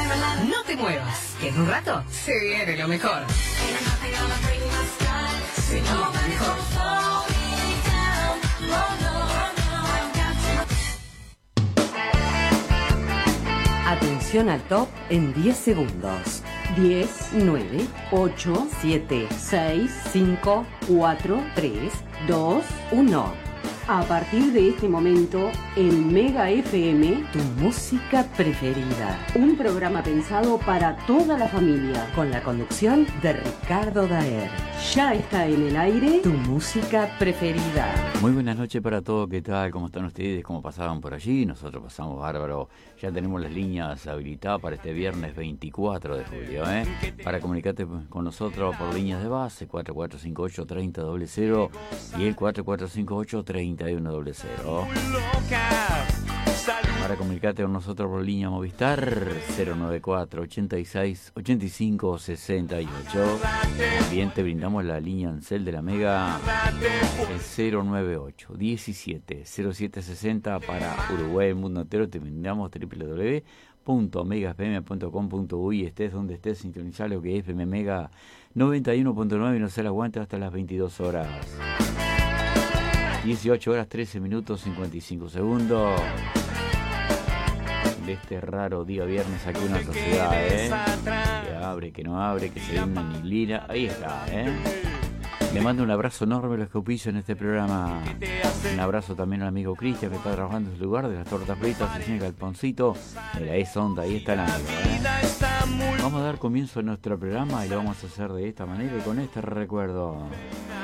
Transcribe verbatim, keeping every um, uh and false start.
No te muevas, que en un rato se viene lo mejor. Se viene lo mejor. Atención al top en diez segundos. diez, nueve, ocho, siete, seis, cinco, cuatro, tres, dos, uno. A partir de este momento, el Mega F M, tu música preferida. Un programa pensado para toda la familia. Con la conducción de Ricardo Daer. Ya está en el aire tu música preferida. Muy buenas noches para todos, ¿qué tal? ¿Cómo están ustedes? ¿Cómo pasaban por allí? Nosotros pasamos bárbaro. Ya tenemos las líneas habilitadas para este viernes veinticuatro de julio, ¿eh? Para comunicarte con nosotros por líneas de base, cuatro cuatro cinco ocho, tres cero cero cero y el cuatro cuatro cinco ocho, tres uno cero cero. Para comunicarte con nosotros por línea Movistar, cero nueve cuatro, ochenta y seis, ochenta y cinco, sesenta y ocho. También te brindamos la línea Ancel de la Mega, el cero nueve ocho, diecisiete, cero siete sesenta para Uruguay, el mundo entero. Te brindamos doble u doble u doble u punto mega f m punto com punto u y estés donde estés, sintonizar lo que es F M Mega noventa y uno punto nueve y no se la aguante hasta las veintidós horas. dieciocho horas, trece minutos, cincuenta y cinco segundos. De este raro día viernes aquí en nuestra ciudad, ¿eh? Que abre, que no abre, que se ve una neblina. Ahí está, ¿eh? Le mando un abrazo enorme a los que auspician en este programa. Un abrazo también al amigo Cristian, que está trabajando en su lugar de las tortas fritas y tiene calponcito de la E-Sonda. Ahí está el amigo, ¿eh? Vamos a dar comienzo a nuestro programa y lo vamos a hacer de esta manera y con este recuerdo.